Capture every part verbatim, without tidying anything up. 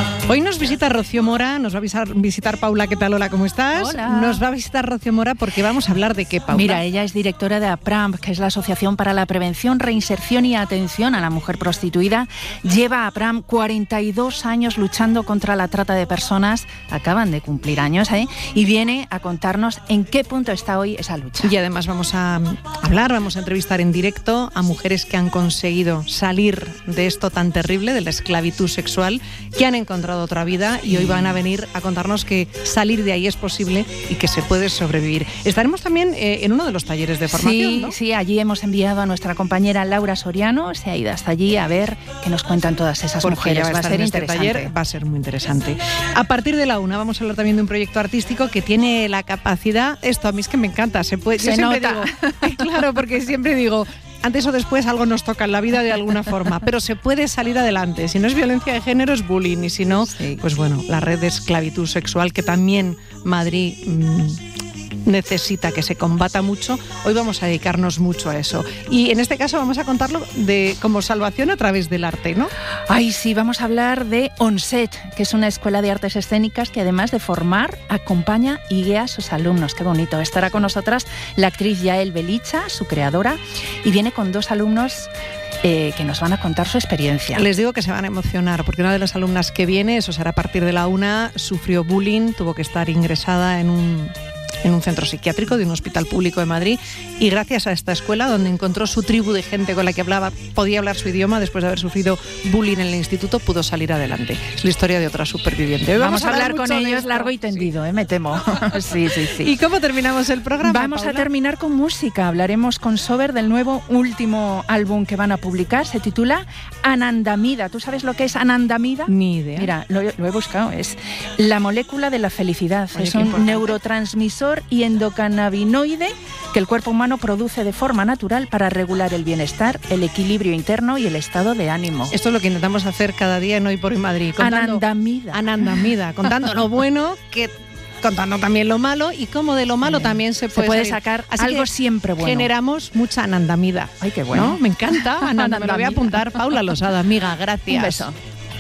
Hoy nos visita Rocío Mora, nos va a visitar, visitar Paula. ¿Qué tal? Hola, ¿cómo estás? Hola. Nos va a visitar Rocío Mora porque vamos a hablar de qué, Paula. Mira, ella es directora de APRAM, que es la Asociación para la Prevención, Reinserción y Atención a la Mujer Prostituida. Lleva APRAM cuarenta y dos años luchando contra la trata de personas. Acaban de cumplir años, ¿eh? Y viene a contarnos en qué punto está hoy esa lucha. Y además vamos a hablar, vamos a entrevistar en directo a mujeres que han conseguido salir de esto tan terrible, de la esclavitud sexual, que han encontrado otra vida y hoy van a venir a contarnos que salir de ahí es posible y que se puede sobrevivir. Estaremos también eh, en uno de los talleres de formación, Sí, ¿no? sí, allí hemos enviado a nuestra compañera Laura Soriano, se ha ido hasta allí a ver qué nos cuentan todas esas Porque mujeres. va a, Va a estar ser en este interesante. taller, va a ser muy interesante. A partir de la una vamos a hablar también de un proyecto artístico que tiene la capacidad, esto a mí es que me encanta, se puede, Se yo siempre nota. digo, claro, porque siempre digo, antes o después algo nos toca en la vida de alguna forma, pero se puede salir adelante. Si no es violencia de género, es bullying. Y si no, Sí. pues bueno, la red de esclavitud sexual, que también Madrid mmm, necesita que se combata mucho. Hoy vamos a dedicarnos mucho a eso. Y en este caso vamos a contarlo de como salvación a través del arte, ¿no? Ay, sí, vamos a hablar de Onset, que es una escuela de artes escénicas que además de formar, acompaña y guía a sus alumnos. Qué bonito. Estará con nosotras la actriz Yael Belicha, su creadora, y viene con dos alumnos eh, que nos van a contar su experiencia. Les digo que se van a emocionar, porque una de las alumnas que viene, eso será a partir de la una, sufrió bullying, tuvo que estar ingresada en un... en un centro psiquiátrico de un hospital público de Madrid, y gracias a esta escuela, donde encontró su tribu de gente con la que hablaba, podía hablar su idioma después de haber sufrido bullying en el instituto, pudo salir adelante. Es la historia de otra superviviente. Hoy Vamos, a hablar con mucho de ellos esto. largo y tendido, Sí. eh, me temo. sí, sí, sí. ¿Y cómo terminamos el programa, Vamos Paula? a terminar con música. Hablaremos con Sober del nuevo último álbum que van a publicar. Se titula Anandamida. ¿Tú sabes lo que es Anandamida? Ni idea. Mira, lo, lo he buscado. Es la molécula de la felicidad. Oye, es qué un importante. neurotransmisor y endocannabinoide que el cuerpo humano produce de forma natural para regular el bienestar, el equilibrio interno y el estado de ánimo. Esto es lo que intentamos hacer cada día en Hoy por Hoy Madrid. Contando, Anandamida. Anandamida, contando lo bueno, que contando también lo malo, y cómo de lo malo Sí. también se Se puede, puede salir. sacar Así algo que siempre bueno. Generamos mucha anandamida. Ay, qué bueno. ¿No? Me encanta. Ananda, me lo voy a Anandamida. apuntar. Paula Losada, amiga, gracias. Un beso.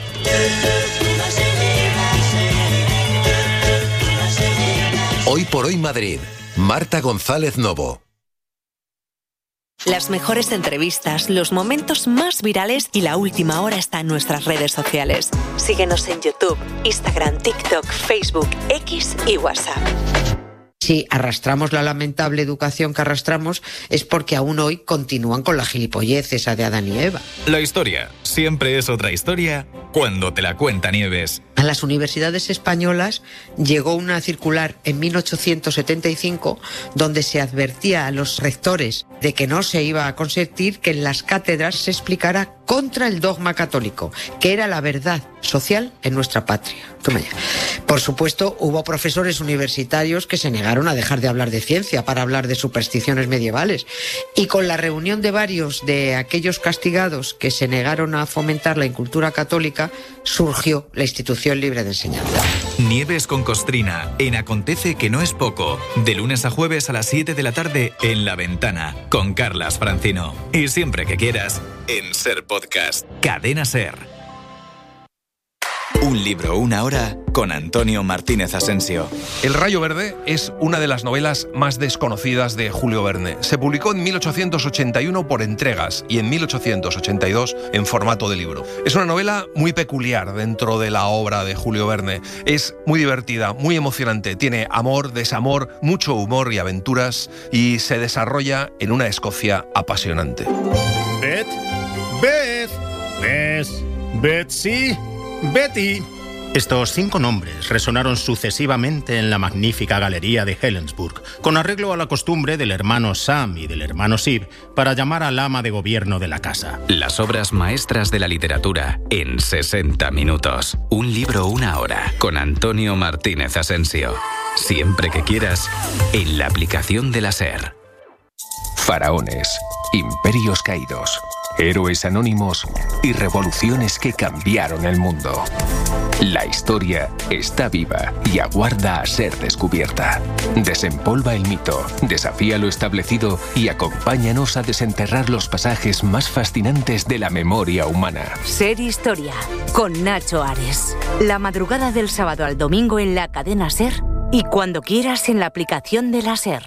Hoy por Hoy Madrid. Marta González Novo. Las mejores entrevistas, los momentos más virales y la última hora está en nuestras redes sociales. Síguenos en YouTube, Instagram, TikTok, Facebook, X y WhatsApp. Si arrastramos la lamentable educación que arrastramos es porque aún hoy continúan con la gilipollez esa de Adán y Eva. La historia siempre es otra historia cuando te la cuenta Nieves. A las universidades españolas llegó una circular en mil ochocientos setenta y cinco donde se advertía a los rectores de que no se iba a consentir que en las cátedras se explicara contra el dogma católico, que era la verdad social en nuestra patria. Toma ya. Por supuesto, hubo profesores universitarios que se negaron a dejar de hablar de ciencia para hablar de supersticiones medievales. Y con la reunión de varios de aquellos castigados que se negaron a fomentar la incultura católica, surgió la Institución Libre de Enseñanza. Nieves con Costrina, en Acontece que no es poco. De lunes a jueves a las siete de la tarde en La Ventana, con Carlas Francino. Y siempre que quieras, en Ser Podcast. Cadena Ser. Un libro, una hora, con Antonio Martínez Asensio. El Rayo Verde es una de las novelas más desconocidas de Julio Verne. Se publicó en mil ochocientos ochenta y uno por entregas y en mil ochocientos ochenta y dos en formato de libro. Es una novela muy peculiar dentro de la obra de Julio Verne. Es muy divertida, muy emocionante. Tiene amor, desamor, mucho humor y aventuras, y se desarrolla en una Escocia apasionante. Beth, Beth, Bess, Betsy, Betty. Estos cinco nombres resonaron sucesivamente en la magnífica galería de Helensburgh, con arreglo a la costumbre del hermano Sam y del hermano Sib para llamar al ama de gobierno de la casa. Las obras maestras de la literatura en sesenta minutos. Un libro, una hora, con Antonio Martínez Asensio. Siempre que quieras, en la aplicación de la SER. Faraones, imperios caídos, héroes anónimos y revoluciones que cambiaron el mundo. La historia está viva y aguarda a ser descubierta. Desempolva el mito, desafía lo establecido y acompáñanos a desenterrar los pasajes más fascinantes de la memoria humana. Ser Historia, con Nacho Ares. La madrugada del sábado al domingo en la cadena SER y cuando quieras en la aplicación de la SER.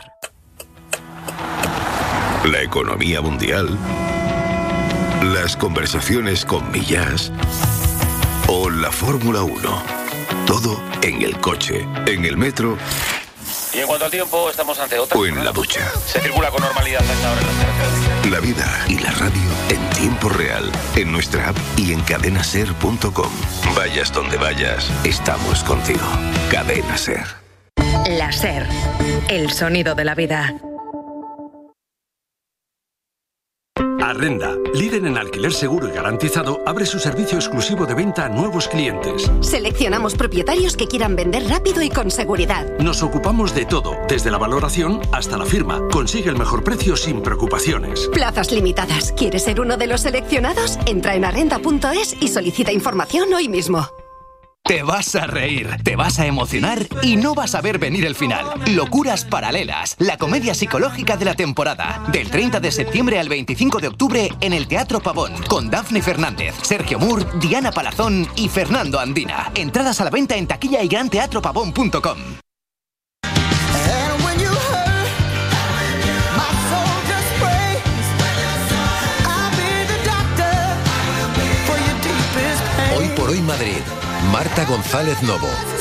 La economía mundial, las conversaciones con Millás o la Fórmula uno. Todo en el coche, en el metro. Y en cuanto al tiempo, estamos ante otra. O en la ducha. Se circula con normalidad hasta ahora en las carreteras. La vida y la radio en tiempo real, en nuestra app y en cadena ser punto com. Vayas donde vayas, estamos contigo. Cadena SER. La SER, el sonido de la vida. Arrenda, líder en alquiler seguro y garantizado, abre su servicio exclusivo de venta a nuevos clientes. Seleccionamos propietarios que quieran vender rápido y con seguridad. Nos ocupamos de todo, desde la valoración hasta la firma. Consigue el mejor precio sin preocupaciones. Plazas limitadas. ¿Quieres ser uno de los seleccionados? Entra en arrenda punto es y solicita información hoy mismo. Te vas a reír, te vas a emocionar y no vas a ver venir el final. Locuras Paralelas, la comedia psicológica de la temporada. Del treinta de septiembre al veinticinco de octubre en el Teatro Pavón, con Dafne Fernández, Sergio Moore, Diana Palazón y Fernando Andina. Entradas a la venta en taquilla y gran teatro pavón punto com. Hoy por hoy Madrid. Marta González Novo.